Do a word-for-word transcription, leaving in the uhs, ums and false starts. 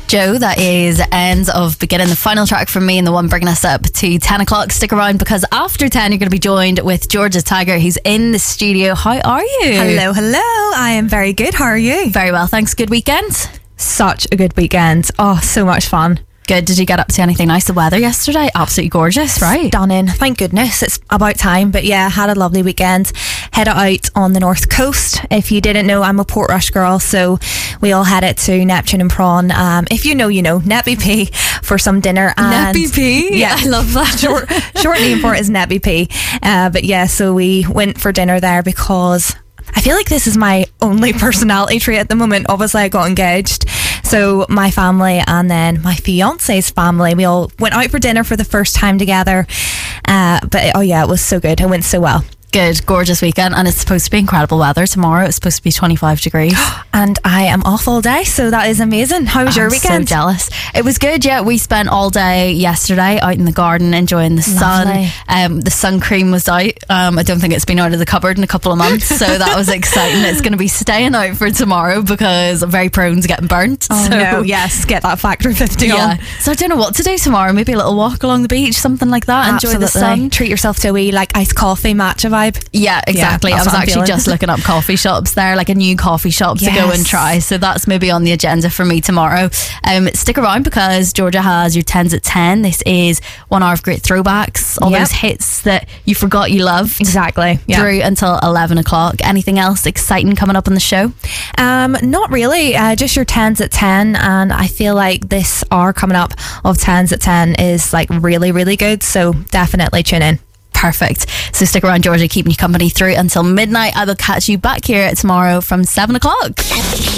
Joe, that is ends of Beginning, the final track from me and the one bringing us up to ten o'clock. Stick around because after ten you're going to be joined with Georgia Tiger, who's in the studio. How are you? Hello, hello. I am very good. How are you? Very well, thanks. Good weekend? Such a good weekend. Oh, so much fun. Good. Did you get up to anything nice? The weather yesterday, absolutely gorgeous, right? Stunning. Thank goodness. It's about time. But yeah, had a lovely weekend. Headed out on the north coast. If you didn't know, I'm a Portrush girl, so we all headed to Neptune and Prawn. Um, if you know, you know, Neppy P for some dinner. And Neppy P? Yeah, I love that. Short, short name for it is Neppy P. Uh, but yeah, so we went for dinner there because I feel like this is my only personality trait at the moment. Obviously, I got engaged. So my family and then my fiance's family, we all went out for dinner for the first time together. Uh, but oh yeah, it was so good. It went so well. Good, gorgeous weekend, and it's supposed to be incredible weather tomorrow. It's supposed to be twenty-five degrees. And I am off all day, so that is amazing. How was I'm your weekend? so jealous. It was good, yeah. We spent all day yesterday out in the garden enjoying the Lovely. sun. Um, the sun cream was out. Um, I don't think it's been out of the cupboard in a couple of months, so that was exciting. It's going to be staying out for tomorrow because I'm very prone to getting burnt. Oh so, no, yes, get that factor fifty yeah. on. So I don't know what to do tomorrow. Maybe a little walk along the beach, something like that. Enjoy Absolutely. the sun. Treat yourself to a wee like iced coffee matcha vibe. Yeah, exactly. Yeah, I was that's what I'm actually feeling. just looking up coffee shops there, like a new coffee shop to go Yes. and try. So that's maybe on the agenda for me tomorrow. Um, stick around because Georgia has your tens at ten. This is one hour of great throwbacks, all Yep. those hits that you forgot you loved. Exactly. Yeah. Through until eleven o'clock. Anything else exciting coming up on the show? Um, not really. Uh, just your tens at ten, and I feel like this hour coming up of tens at ten is like really, really good. So definitely tune in. Perfect. So stick around, Georgia, keeping you company through until midnight. I will catch you back here tomorrow from seven o'clock.